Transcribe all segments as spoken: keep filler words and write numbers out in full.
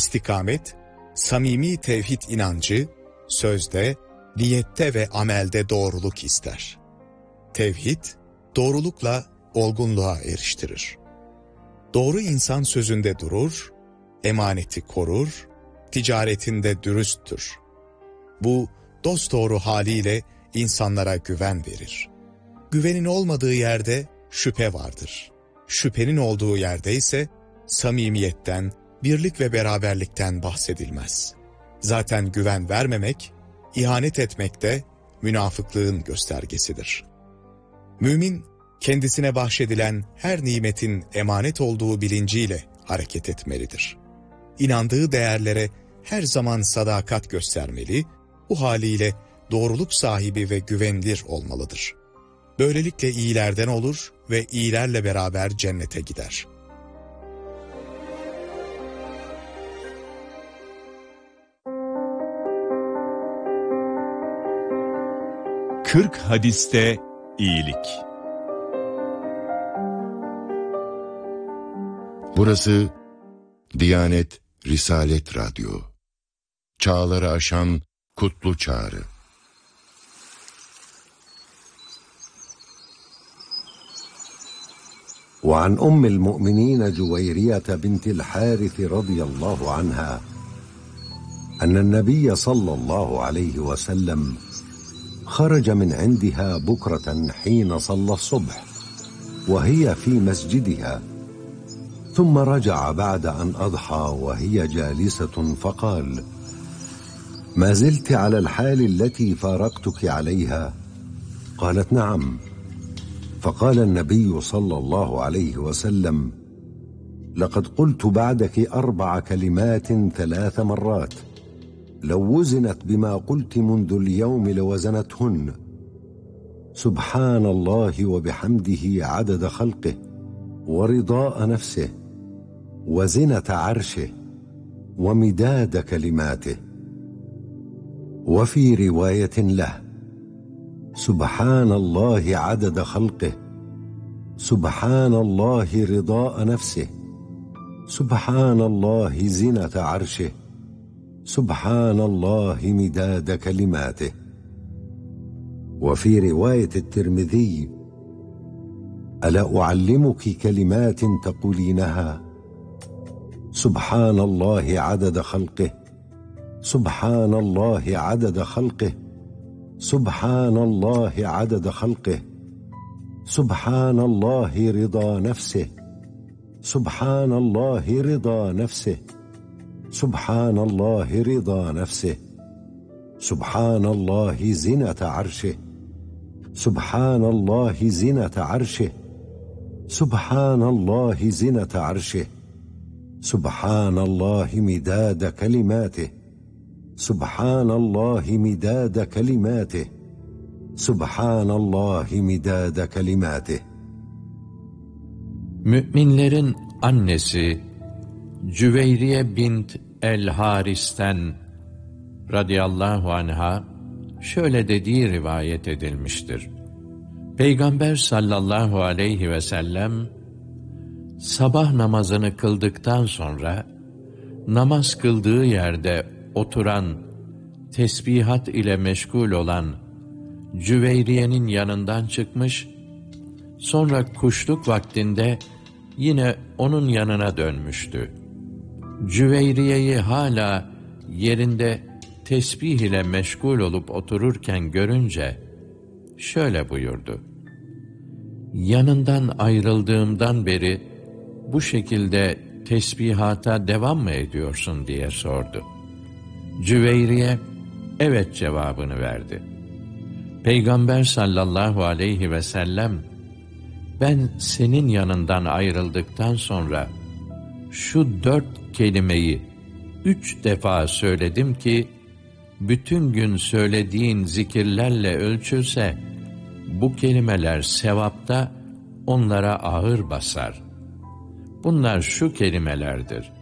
İstikamet, samimi tevhid inancı, sözde, niyette ve amelde doğruluk ister. Tevhid, doğrulukla olgunluğa eriştirir. Doğru insan sözünde durur, emaneti korur, ticaretinde dürüsttür. Bu, dosdoğru haliyle insanlara güven verir. Güvenin olmadığı yerde şüphe vardır. Şüphenin olduğu yerde ise samimiyetten, birlik ve beraberlikten bahsedilmez. Zaten güven vermemek, ihanet etmek de münafıklığın göstergesidir. Mümin, kendisine bahşedilen her nimetin emanet olduğu bilinciyle hareket etmelidir. İnandığı değerlere her zaman sadakat göstermeli, bu haliyle doğruluk sahibi ve güvenilir olmalıdır. Böylelikle iyilerden olur ve iyilerle beraber cennete gider. Kırk hadiste iyilik. Burası Diyanet Risalet Radyo. Çağları aşan kutlu çağrı. وعن أم المؤمنين جويرية بنت الحارث رضي الله عنها أن النبي صلى الله عليه وسلم خرج من عندها بكرة حين صلى الصبح وهي في مسجدها ثم رجع بعد أن أضحى وهي جالسة فقال: ما زلت على الحال التي فارقتك عليها؟ قالت: نعم. فقال النبي صلى الله عليه وسلم: لقد قلت بعدك أربع كلمات ثلاث مرات لو وزنت بما قلت منذ اليوم لوزنتهن: سبحان الله وبحمده عدد خلقه ورضاء نفسه وزنة عرشه ومداد كلماته. وفي رواية له: سبحان الله عدد خلقه سبحان الله رضاء نفسه سبحان الله زنة عرشه سبحان الله مداد كلماته. وفي رواية الترمذي: ألا أعلمك كلمات تقولينها؟ سبحان الله عدد خلقه سبحان الله عدد خلقه سبحان الله عدد خلقه سبحان الله رضا نفسه سبحان الله رضا نفسه سبحان الله رضا نفسه سبحان الله زنة عرشه سبحان الله زنة عرشه سبحان الله زنة عرشه سبحان الله مداد كلماته سبحان الله مداد كلماته سبحان الله مداد كلماته. Müminlerin annesi Cüveyriye bint el-Haris'ten radıyallahu anha şöyle dediği rivayet edilmiştir. Peygamber sallallahu aleyhi ve sellem sabah namazını kıldıktan sonra namaz kıldığı yerde oturan, tesbihat ile meşgul olan Cüveyriye'nin yanından çıkmış, sonra kuşluk vaktinde yine onun yanına dönmüştü. Cüveyriye'yi hala yerinde tesbih ile meşgul olup otururken görünce şöyle buyurdu: yanından ayrıldığımdan beri bu şekilde tesbihata devam mı ediyorsun diye sordu. Cüveyriye evet cevabını verdi. Peygamber sallallahu aleyhi ve sellem, ben senin yanından ayrıldıktan sonra şu dört kelimeyi üç defa söyledim ki, bütün gün söylediğin zikirlerle ölçülse, bu kelimeler sevapta onlara ağır basar. Bunlar şu kelimelerdir: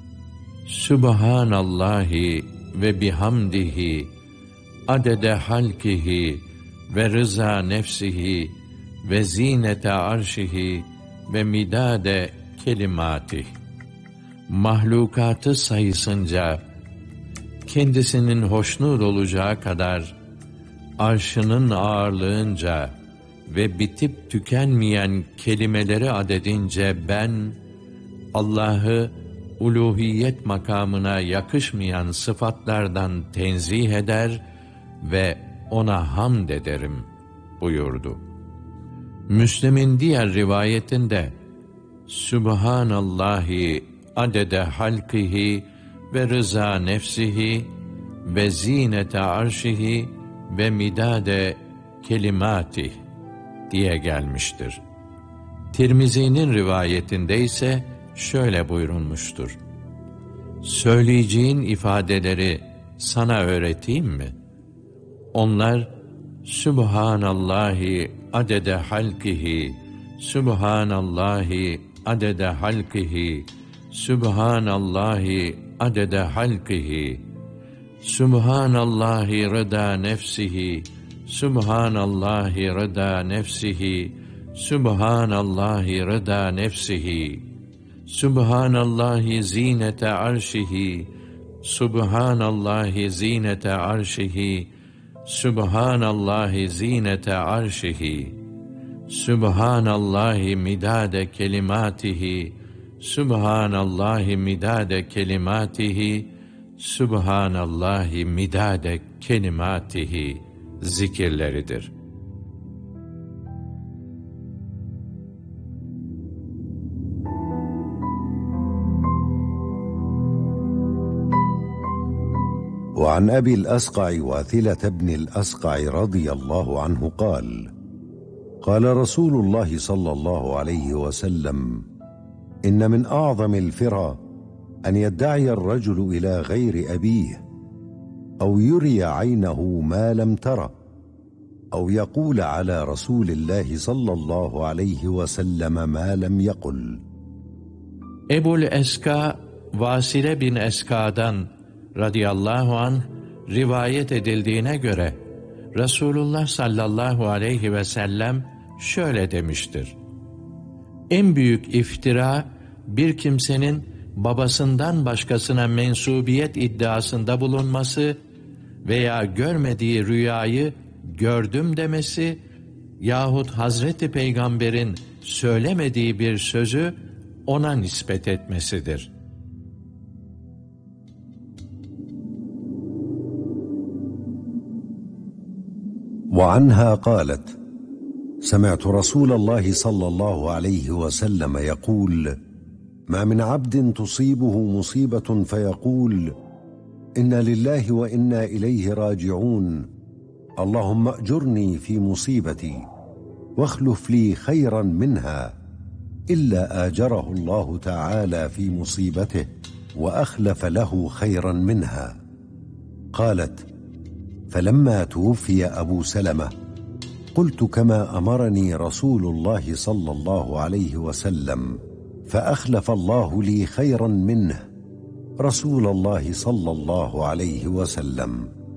Sübhanallahi ve bihamdihi adede halkihi ve rıza nefsihi ve zinete arşihi ve midade kelimatih. mahlukatı sayısınca, kendisinin hoşnut olacağı kadar, arşının ağırlığınca ve bitip tükenmeyen kelimeleri adedince ben, Allah'ı uluhiyet makamına yakışmayan sıfatlardan tenzih eder ve ona hamd ederim buyurdu. Müslim'in diğer rivayetinde, Sübhanallahi adede halkihi ve rıza nefsihi ve zinete arşihi ve midade kelimatih diye gelmiştir. Tirmizi'nin rivayetinde ise şöyle buyurulmuştur: söyleyeceğin ifadeleri sana öğreteyim mi? Onlar, Sübhanallahi adede halkihi, Sübhanallahi adede halkihi, Sübhanallahi adede halkihi, Sübhanallahi rıda nefsihi, Sübhanallahi rıda nefsihi, Sübhanallahi rıda nefsihi, Sübhanallahi zinete arşihi, Sübhanallahi zinete arşihi, Sübhanallahi zinete arşihi, Sübhanallahi midade kelimatihi, Sübhanallahi midade kelimatihi, Sübhanallahi midade kelimatihi zikirleridir. وعن أبي الأسقع واثلة بن الأسقع رضي الله عنه قال: قال رسول الله صلى الله عليه وسلم: إن من أعظم الفرى أن يدعي الرجل إلى غير أبيه، أو يري عينه ما لم ترى، أو يقول على رسول الله صلى الله عليه وسلم ما لم يقل. Ebul Eska, Vasile bin Eska'dan radıyallahu anh rivayet edildiğine göre Resulullah sallallahu aleyhi ve sellem şöyle demiştir: en büyük iftira, bir kimsenin babasından başkasına mensubiyet iddiasında bulunması veya görmediği rüyayı gördüm demesi yahut Hazreti Peygamber'in söylemediği bir sözü ona nispet etmesidir. وعنها قالت: سمعت رسول الله صلى الله عليه وسلم يقول: ما من عبد تصيبه مصيبة فيقول: إنا لله وإنا إليه راجعون، اللهم أجرني في مصيبتي واخلف لي خيرا منها، إلا آجره الله تعالى في مصيبته وأخلف له خيرا منها. قالت: فلما توفي أبو سلمة قلت كما أمرني رسول الله صلى الله عليه وسلم، فأخلف الله لي خيرا منه، رسول الله صلى الله عليه وسلم.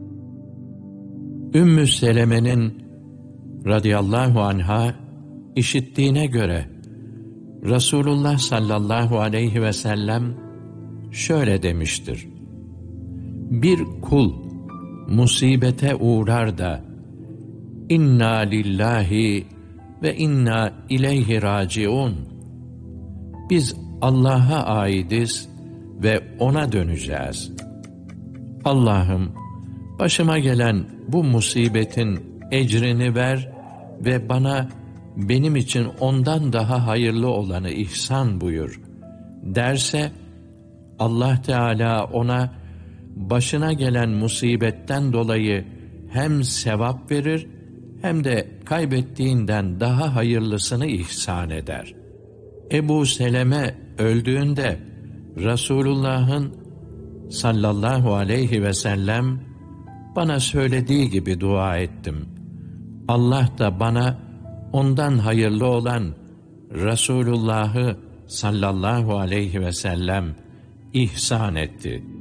Ümmü Seleme'nin radıyallahu anha işittiğine göre Resulullah sallallahu aleyhi ve sellem şöyle demiştir: bir kul musibete uğrar da inna lillahi ve inna ileyhi raciun, biz Allah'a aidiz ve ona döneceğiz. Allah'ım, başıma gelen bu musibetin ecrini ver ve bana benim için ondan daha hayırlı olanı ihsan buyur derse, Allah Teala ona başına gelen musibetten dolayı hem sevap verir hem de kaybettiğinden daha hayırlısını ihsan eder. Ebu Seleme öldüğünde Resulullah'ın sallallahu aleyhi ve sellem bana söylediği gibi dua ettim. Allah da bana ondan hayırlı olan Resulullah'ı sallallahu aleyhi ve sellem ihsan etti.